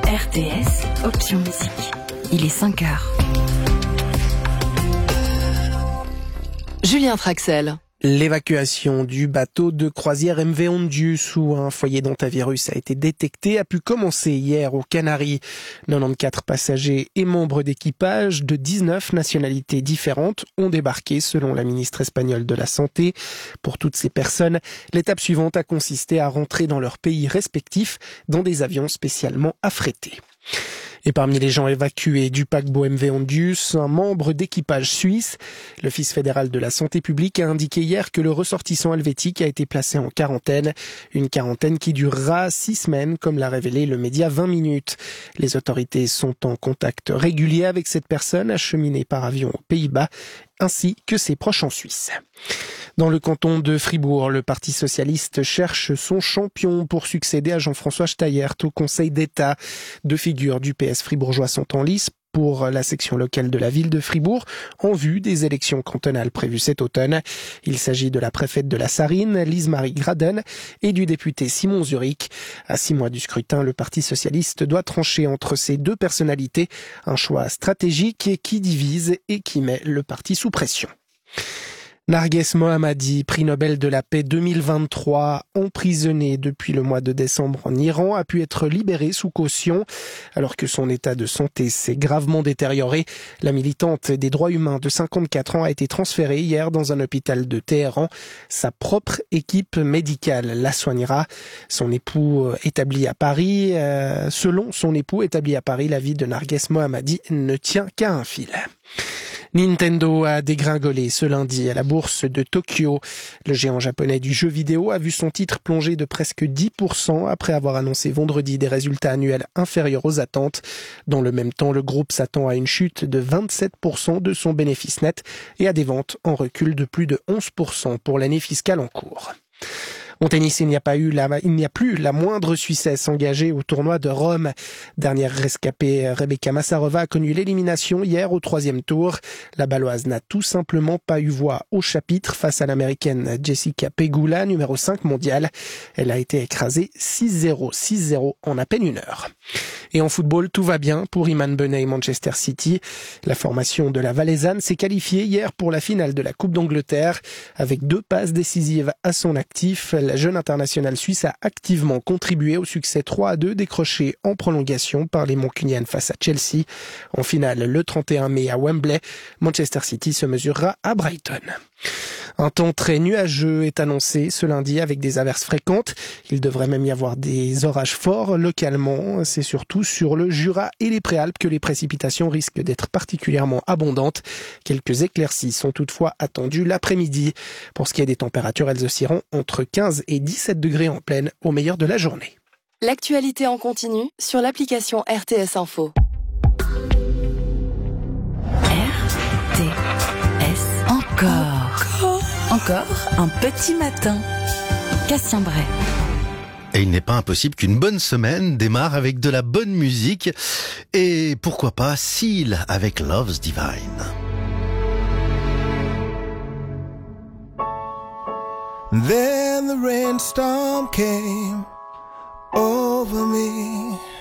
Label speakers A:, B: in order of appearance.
A: RTS, option musique. Il est 5 heures. Julien Traxel.
B: L'évacuation du bateau de croisière MV Ondius où un foyer d'hantavirus a été détecté a pu commencer hier aux Canaries. 94 passagers et membres d'équipage de 19 nationalités différentes ont débarqué selon la ministre espagnole de la Santé. Pour toutes ces personnes, l'étape suivante a consisté à rentrer dans leur pays respectif dans des avions spécialement affrétés. Et parmi les gens évacués du paquebot MV Ondius, un membre d'équipage suisse. L'Office fédéral de la santé publique a indiqué hier que le ressortissant helvétique a été placé en quarantaine. Une quarantaine qui durera 6 semaines, comme l'a révélé le média 20 minutes. Les autorités sont en contact régulier avec cette personne acheminée par avion aux Pays-Bas, ainsi que ses proches en Suisse. Dans le canton de Fribourg, le Parti socialiste cherche son champion pour succéder à Jean-François Steyert au Conseil d'État. 2 figures du PS fribourgeois sont en lice pour la section locale de la ville de Fribourg en vue des élections cantonales prévues cet automne. Il s'agit de la préfète de la Sarine, Lise-Marie Graden, et du député Simon Zurich. À 6 mois du scrutin, le Parti socialiste doit trancher entre ces 2 personnalités, un choix stratégique qui divise et qui met le parti sous pression. Narges Mohammadi, prix Nobel de la paix 2023, emprisonné depuis le mois de décembre en Iran, a pu être libéré sous caution. Alors que son état de santé s'est gravement détérioré, la militante des droits humains de 54 ans a été transférée hier dans un hôpital de Téhéran. Sa propre équipe médicale la soignera. Son époux établi à Paris, selon son époux établi à Paris, la vie de Narges Mohammadi ne tient qu'à un fil. Nintendo a dégringolé ce lundi à la bourse de Tokyo. Le géant japonais du jeu vidéo a vu son titre plonger de presque 10% après avoir annoncé vendredi des résultats annuels inférieurs aux attentes. Dans le même temps, le groupe s'attend à une chute de 27% de son bénéfice net et à des ventes en recul de plus de 11% pour l'année fiscale en cours. En tennis, il n'y a plus la moindre Suissesse engagée au tournoi de Rome. Dernière rescapée, Rebecca Massarova a connu l'élimination hier au 3e tour. La Baloise n'a tout simplement pas eu voix au chapitre face à l'Américaine Jessica Pegula, numéro 5 mondiale. Elle a été écrasée 6-0, 6-0 en à peine 1 heure. Et en football, tout va bien pour Iman Benet et Manchester City. La formation de la Valaisanne s'est qualifiée hier pour la finale de la Coupe d'Angleterre. Avec 2 passes décisives à son actif, la jeune internationale suisse a activement contribué au succès 3-2 décroché en prolongation par les Mancuniennes face à Chelsea. En finale, le 31 mai à Wembley, Manchester City se mesurera à Brighton. Un temps très nuageux est annoncé ce lundi avec des averses fréquentes. Il devrait même y avoir des orages forts localement. C'est surtout sur le Jura et les Préalpes que les précipitations risquent d'être particulièrement abondantes. Quelques éclaircies sont toutefois attendues l'après-midi. Pour ce qui est des températures, elles oscilleront entre 15 et 17 degrés en pleine au meilleur de la journée.
A: L'actualité en continu sur l'application RTS Info. RTS Encore un petit matin. Cassien Bray.
C: Et il n'est pas impossible qu'une bonne semaine démarre avec de la bonne musique. Et pourquoi pas Seal avec Love's Divine.
D: Then the rainstorm came over me.